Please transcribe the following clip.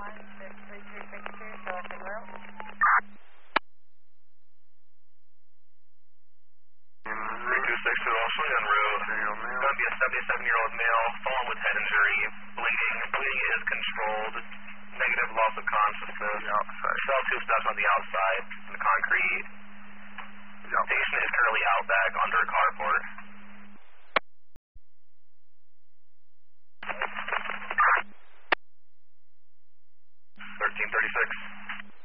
Also en route. Going to be a 77-year-old male, fallen with head injury, bleeding. Bleeding is controlled. Negative loss of consciousness. Cell 2 steps on the outside. The concrete. Patient is currently out back under a carport.